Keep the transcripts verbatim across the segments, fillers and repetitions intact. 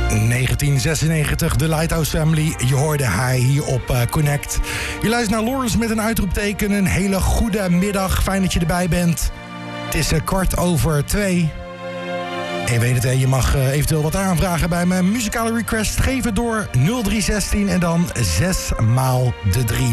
negentien zesennegentig, de Lighthouse Family. Je hoorde hij hier op uh, Connect. Je luistert naar Lawrence met een uitroepteken. Een hele goede middag. Fijn dat je erbij bent. Het is uh, kwart over twee. En je weet het, hè, je mag uh, eventueel wat aanvragen bij mijn muzikale request. Geef het door nul drie zestien en dan zes maal de drie.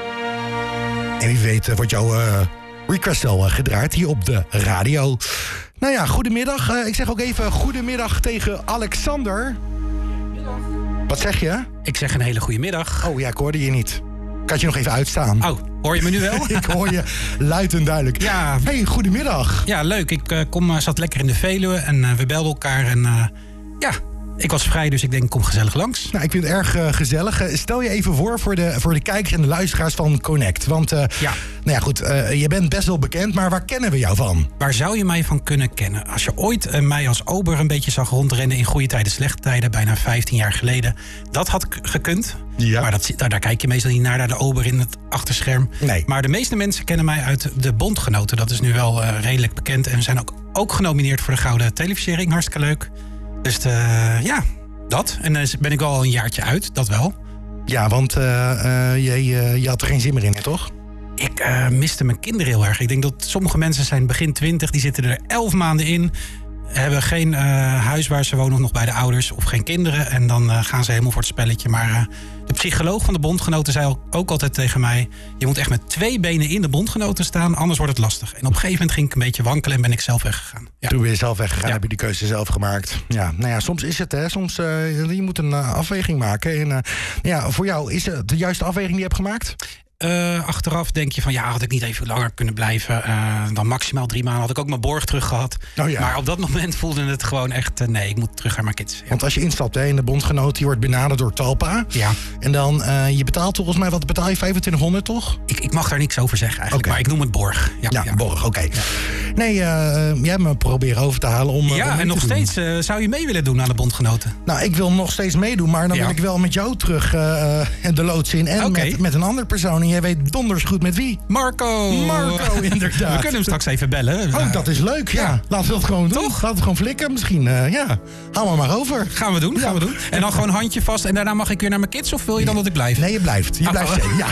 En wie weet uh, wordt jouw uh, request al uh, gedraaid hier op de radio. Nou ja, goedemiddag. Uh, ik zeg ook even goedemiddag tegen Alexander. Middag. Wat zeg je? Ik zeg een hele goede middag. Oh ja, ik hoorde je niet. Kan je nog even uitstaan? Oh, hoor je me nu wel? Ik hoor je luid en duidelijk. Ja. Hey, goedemiddag. Ja, leuk. Ik uh, kom, uh, zat lekker in de Veluwe en uh, we belden elkaar. En uh, ja, ik was vrij, dus ik denk, kom gezellig langs. Nou, ik vind het erg uh, gezellig. Uh, stel je even voor voor de, voor de kijkers en de luisteraars van Connect. Want, uh, ja. nou ja, goed, uh, je bent best wel bekend, maar waar kennen we jou van? Waar zou je mij van kunnen kennen? Als je ooit uh, mij als ober een beetje zag rondrennen in goede tijden, slechte tijden, bijna vijftien jaar geleden. Dat had k- gekund. Ja. Maar dat, daar, daar kijk je meestal niet naar, naar de ober in het achterscherm. Nee. Maar de meeste mensen kennen mij uit de Bondgenoten. Dat is nu wel uh, redelijk bekend. En we zijn ook, ook genomineerd voor de Gouden Televisiering. Hartstikke leuk. Dus de, ja... Dat. En dan ben ik al een jaartje uit, dat wel. Ja, want uh, uh, je, je, je had er geen zin meer in, toch? Ik uh, miste mijn kinderen heel erg. Ik denk dat sommige mensen zijn begin twintig, die zitten er elf maanden in. Hebben geen uh, huis waar ze wonen of nog bij de ouders of geen kinderen. En dan uh, gaan ze helemaal voor het spelletje. Maar uh, de psycholoog van de Bondgenoten zei ook altijd tegen mij... je moet echt met twee benen in de Bondgenoten staan, anders wordt het lastig. En op een gegeven moment ging ik een beetje wankelen en ben ik zelf weggegaan. Ja. Toen ben je zelf weggegaan, ja. heb je die keuze zelf gemaakt. Ja, nou ja, soms is het, hè. Soms uh, je moet een uh, afweging maken. En uh, ja, voor jou, is het de juiste afweging die je hebt gemaakt? Uh, achteraf denk je van, ja, had ik niet even langer kunnen blijven. Uh, dan maximaal drie maanden had ik ook mijn borg terug gehad. Oh ja. Maar op dat moment voelde het gewoon echt, uh, nee, ik moet terug naar mijn kids. Ja. Want als je instapt hè, in de Bondgenoot, je wordt benaderd door Talpa. Ja. En dan, uh, je betaalt volgens mij, wat betaal je, vijfentwintighonderd toch? Ik, ik mag daar niks over zeggen eigenlijk, okay. Maar ik noem het borg. Ja, ja, ja. borg, oké. Okay. Ja. Nee, uh, jij hebt me proberen over te halen om... Ja, om en nog steeds uh, zou je mee willen doen aan de Bondgenoten? Nou, ik wil nog steeds meedoen, maar dan ja. wil ik wel met jou terug uh, de loods in. En okay. met, met een andere persoon. En jij weet donders goed met wie? Marco! Marco, inderdaad. We kunnen hem straks even bellen. Oh, dat is leuk, ja. ja. Laten we dat gewoon doen. Toch? Laten we gewoon flikken misschien. Uh, ja, haal me maar over. Gaan we doen, gaan ja. we doen. En dan gewoon handje vast en daarna mag ik weer naar mijn kids of wil je dan dat ik blijf? Nee, je blijft. Je blijft. Ja.